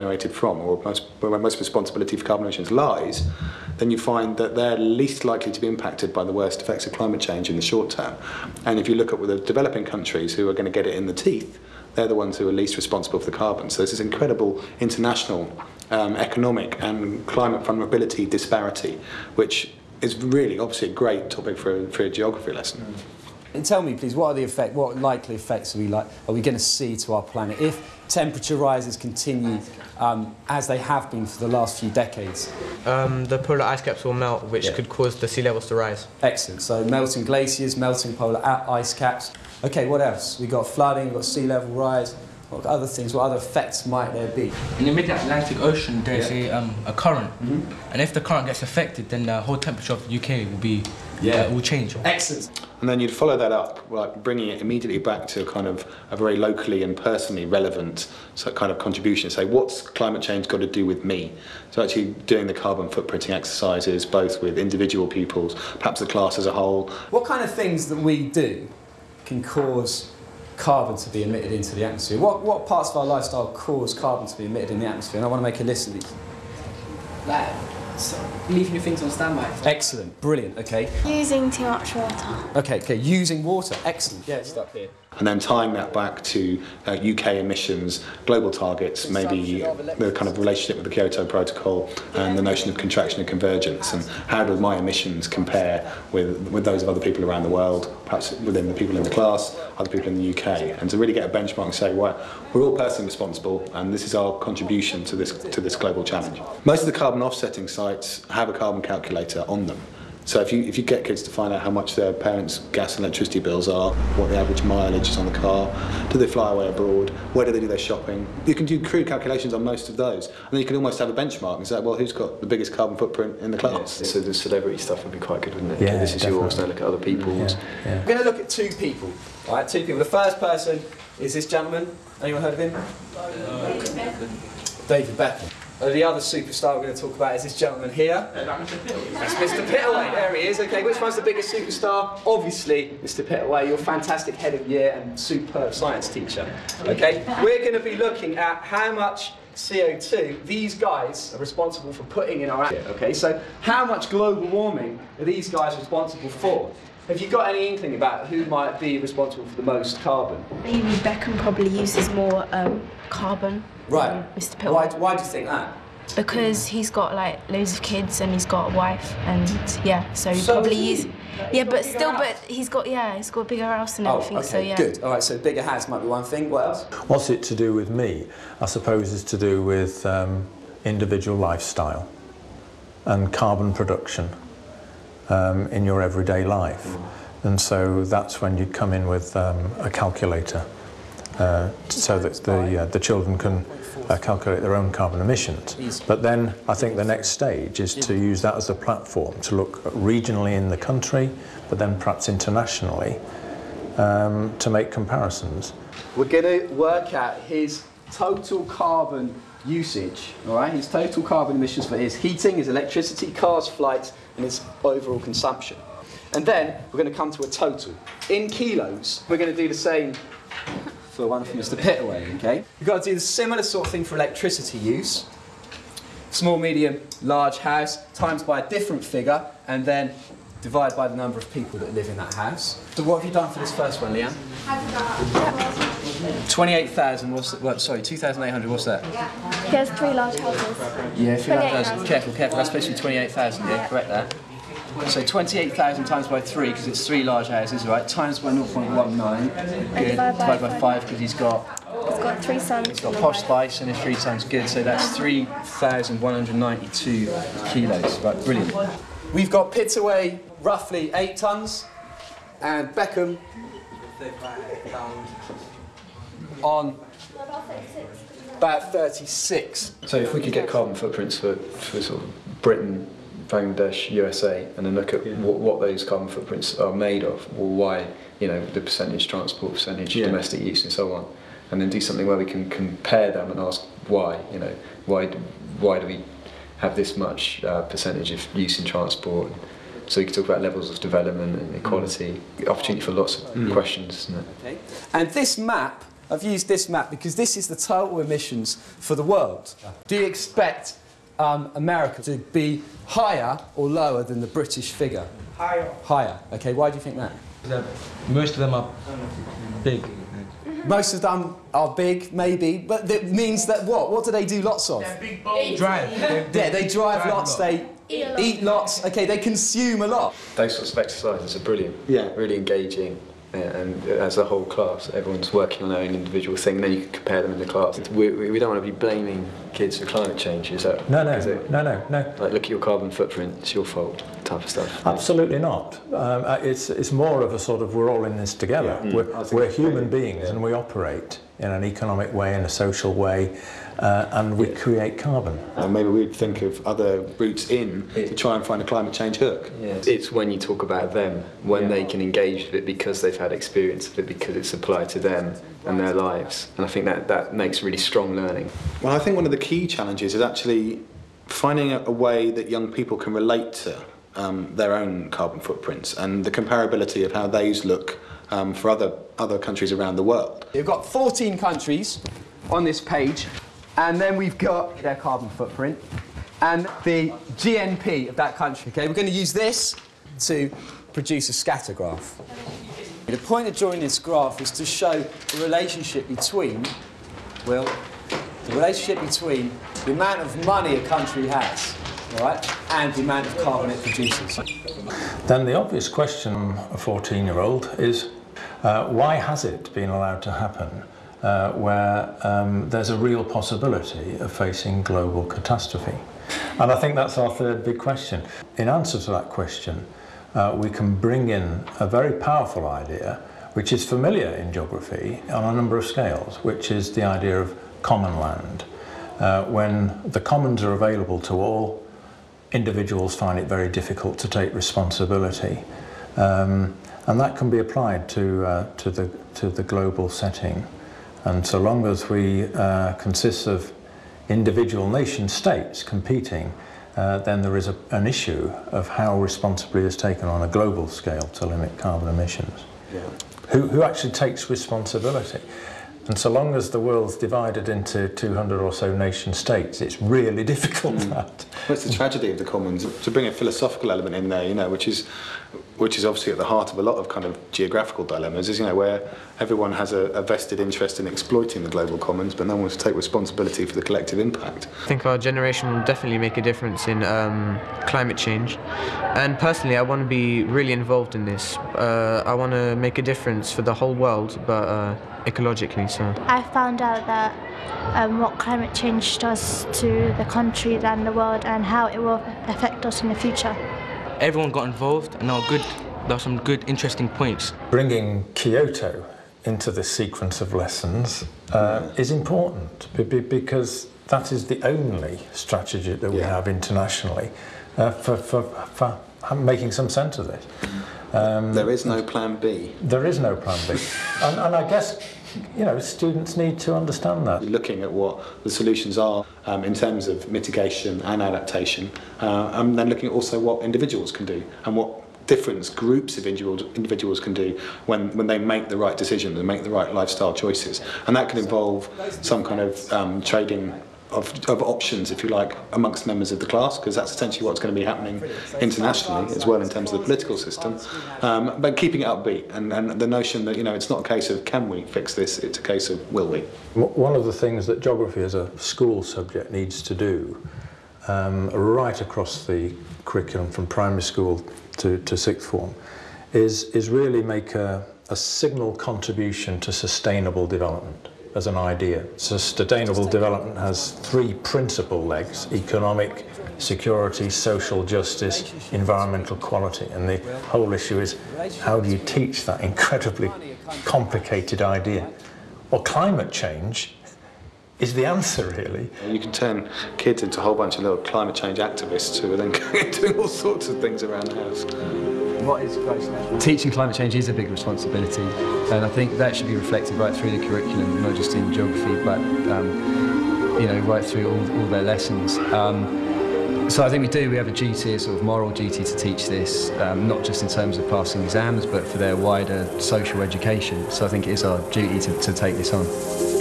generated from, or where most responsibility for carbon emissions lies, then you find that they're least likely to be impacted by the worst effects of climate change in the short term. And if you look at the developing countries who are going to get it in the teeth, they're the ones who are least responsible for the carbon. So there's this incredible international economic and climate vulnerability disparity, which is really obviously a great topic for a geography lesson. And tell me, please, what likely effects are we going to see to our planet if temperature rises continue as they have been for the last few decades? The polar ice caps will melt, which could cause the sea levels to rise. Excellent. So melting glaciers, melting polar ice caps. OK, what else? We've got flooding, we've got sea level rise. What other things, what other effects might there be? In the mid-Atlantic Ocean, there's a current. And if the current gets affected, then the whole temperature of the UK will be will change. Excellent. And then you'd follow that up, like bringing it immediately back to kind of a very locally and personally relevant kind of contribution. Say, what's climate change got to do with me? So actually doing the carbon footprinting exercises, both with individual pupils, perhaps the class as a whole. What kind of things that we do can cause carbon to be emitted into the atmosphere? What parts of our lifestyle cause carbon to be emitted in the atmosphere? And I want to make a list of these. So, leaving your things on standby. Excellent, brilliant, okay. Using too much water. Okay, using water, excellent. Yeah, it's up here. And then tying that back to UK emissions, global targets, maybe the kind of relationship with the Kyoto Protocol and the notion of contraction and convergence, and how do my emissions compare with those of other people around the world, perhaps within the people in the class, other people in the UK, and to really get a benchmark and say, well, we're all personally responsible and this is our contribution to this global challenge. Most of the carbon offsetting sites have a carbon calculator on them. So if you get kids to find out how much their parents' gas and electricity bills are, what the average mileage is on the car, do they fly away abroad, where do they do their shopping, you can do crude calculations on most of those. And then you can almost have a benchmark and say, well, who's got the biggest carbon footprint in the class? So the celebrity stuff would be quite good, wouldn't it? Yeah, this is definitely. yours, now look at other people's. We're going to look at two people. All right, two people. The first person is this gentleman. Anyone heard of him? David Beckham. The other superstar we're going to talk about is this gentleman here. That's Mr. Pittaway. There he is. Okay, which one's the biggest superstar? Obviously, Mr. Pittaway, your fantastic head of year and superb science teacher. Okay, we're going to be looking at how much CO2 these guys are responsible for putting in our atmosphere. Okay, so how much global warming are these guys responsible for? Have you got any inkling about who might be responsible for the most carbon? Maybe Beckham probably uses more carbon than Mr. Pittaway. Why do you think that? Because he's got like loads of kids and he's got a wife and yeah, so he probably use. Yeah, but still, he's got a bigger house and everything. Okay, so yeah. Good. All right, so bigger house might be one thing. What else? What's it to do with me? I suppose it's to do with individual lifestyle and carbon production in your everyday life. And so that's when you'd come in with a calculator so that the children can calculate their own carbon emissions. But then I think the next stage is to use that as a platform to look regionally in the country, but then perhaps internationally, to make comparisons. We're going to work out his total carbon usage, all right? His total carbon emissions for his heating, his electricity, cars, flights, and his overall consumption. And then we're going to come to a total. In kilos, we're going to do the same for one from Mr. Pittaway, okay? We've got to do the similar sort of thing for electricity use. Small, medium, large house, times by a different figure, and then divide by the number of people that live in that house. So what have you done for this first one, Leanne? 28,000, well, sorry, 2,800, what's that? He has 3 large houses. Yeah, 3,000. Careful, that's supposed to be 28,000, yeah, correct that. So 28,000 times by 3, because it's 3 large houses, right? Times by 0.19. Good. Divided by 5, because he's got 3 sons. He's got Posh Spice and his 3 sons. Good. So that's 3,192 kilos. Right, brilliant. We've got Pittaway roughly 8 tons, and Beckham on about 36. So if we could get carbon footprints for sort of Britain, Bangladesh, USA, and then look at what those carbon footprints are made of, or why, the percentage transport, percentage domestic use, and so on, and then do something where we can compare them and ask why, why do we have this much percentage of use in transport? So you can talk about levels of development and equality, opportunity for lots of questions, isn't it? Okay. And this map I've used this map because this is the total emissions for the world. Do you expect America to be higher or lower than the British figure? Higher. Higher. Okay, why do you think that? Most of them are big. Most of them are big, maybe, but that means that what? What do they do lots of? They're big bones. Drive. Yeah, they drive lots, they eat lots, okay, they consume a lot. Those sorts of exercises are brilliant. Yeah. Really engaging. And as a whole class, everyone's working on their own individual thing, then you can compare them in the class. We don't want to be blaming kids for climate change, is that? No. Like, look at your carbon footprint, it's your fault, type of stuff. Absolutely not. It's more of a sort of, we're all in this together. We're human beings, and we operate in an economic way, in a social way, and we create carbon. And maybe we'd think of other routes in to try and find a climate change hook. Yeah. It's when you talk about them, when they can engage with it because they've had experience of it, because it's applied to them and their lives. And I think that makes really strong learning. Well, I think one of the key challenges is actually finding a way that young people can relate to their own carbon footprints and the comparability of how those look for other countries around the world. We've got 14 countries on this page, and then we've got their carbon footprint and the GNP of that country. Okay, we're going to use this to produce a scatter graph. The point of drawing this graph is to show the relationship between, well, the relationship between the amount of money a country has, all right, and the amount of carbon it produces. Then the obvious question of a 14-year-old is, why has it been allowed to happen where there's a real possibility of facing global catastrophe? And I think that's our third big question. In answer to that question, we can bring in a very powerful idea, which is familiar in geography on a number of scales, which is the idea of common land. When the commons are available to all, individuals find it very difficult to take responsibility. And that can be applied to the global setting. And so long as we consist of individual nation states competing, then there is an issue of how responsibly is taken on a global scale to limit carbon emissions. Yeah. Who actually takes responsibility? And so long as the world's divided into 200 or so nation states, it's really difficult that. Well, it's the tragedy of the commons. To bring a philosophical element in there, you know, which is obviously at the heart of a lot of kind of geographical dilemmas, is, you know, where everyone has a vested interest in exploiting the global commons, but no one wants to take responsibility for the collective impact. I think our generation will definitely make a difference in climate change. And personally, I want to be really involved in this. I want to make a difference for the whole world, but ecologically, so. I found out that what climate change does to the country and the world and how it will affect us in the future. Everyone got involved, and there were some good, interesting points. Bringing Kyoto into this sequence of lessons is important because that is the only strategy that we have internationally for making some sense of this. There is no plan B. There is no plan B. and I guess, you know, students need to understand that. Looking at what the solutions are in terms of mitigation and adaptation, and then looking at also what individuals can do and what different groups of individuals can do when they make the right decisions and make the right lifestyle choices. And that can involve some kind of trading of options, if you like, amongst members of the class, because that's essentially what's going to be happening internationally as well in terms of the political system, but keeping it upbeat and the notion that, you know, it's not a case of can we fix this, it's a case of will we. One of the things that geography as a school subject needs to do right across the curriculum from primary school to sixth form is really make a signal contribution to sustainable development as an idea. So sustainable development has three principal legs: economic, security, social justice, environmental quality. And the whole issue is, how do you teach that incredibly complicated idea? Well, climate change is the answer, really. You can turn kids into a whole bunch of little climate change activists who are then doing all sorts of things around the house. What is teaching climate change is a big responsibility, and I think that should be reflected right through the curriculum, not just in geography, but you know, right through all their lessons. So I think we do. We have a duty, a sort of moral duty to teach this, not just in terms of passing exams, but for their wider social education. So I think it is our duty to take this on.